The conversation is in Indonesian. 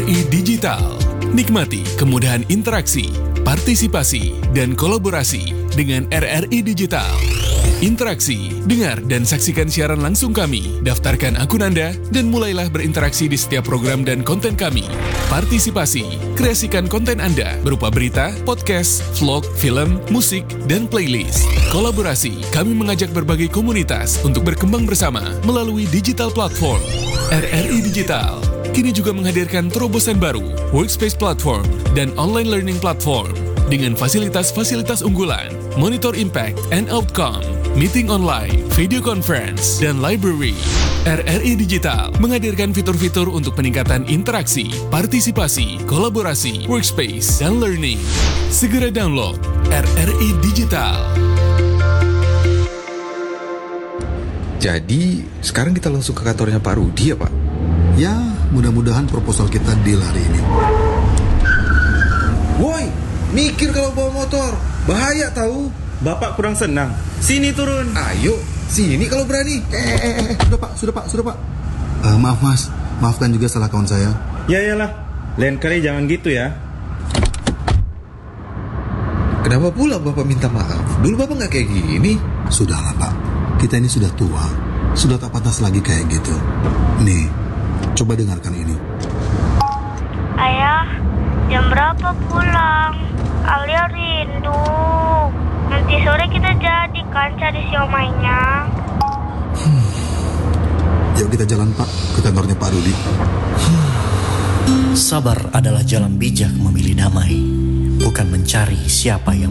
RRI Digital. Nikmati kemudahan interaksi, partisipasi, dan kolaborasi dengan RRI Digital. Interaksi, dengar dan saksikan siaran langsung kami, daftarkan akun Anda, dan mulailah berinteraksi di setiap program dan konten kami. Partisipasi, kreasikan konten Anda berupa berita, podcast, vlog, film, musik, dan playlist. Kolaborasi, kami mengajak berbagai komunitas untuk berkembang bersama melalui digital platform. RRI Digital kini juga menghadirkan terobosan baru, workspace platform, dan online learning platform dengan fasilitas-fasilitas unggulan, monitor impact and outcome, meeting online, video conference, dan library. RRI Digital menghadirkan fitur-fitur untuk peningkatan interaksi, partisipasi, kolaborasi, workspace, dan learning. Segera download RRI Digital. Jadi, sekarang kita langsung ke kantornya Pak Rudi ya, Pak? Ya, mudah-mudahan proposal kita deal hari ini. Woi, mikir kalau bawa motor. Bahaya tahu. Bapak kurang senang. Sini turun. Ayo, sini kalau berani. Sudah pak. Maaf mas, maafkan juga salah kawan saya. Ya iyalah, lain kali jangan gitu ya. Kenapa pula Bapak minta maaf? Dulu Bapak nggak kayak gini. Sudahlah pak, kita ini sudah tua, sudah tak pantas lagi kayak gitu. Nih, coba dengarkan ini. Ayah, jam berapa pulang? Alia rindu. Nanti sore kita jadi kan cari siomainya. Yuk kita jalan pak, ke kantornya Pak Rudi. Sabar adalah jalan bijak memilih damai, bukan mencari siapa yang